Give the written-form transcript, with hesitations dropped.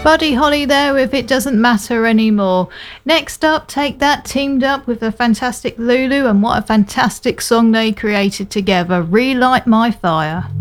Buddy Holly there with It Doesn't Matter Anymore. Next up, Take That teamed up with the fantastic Lulu, and what a fantastic song they created together, Relight My Fire.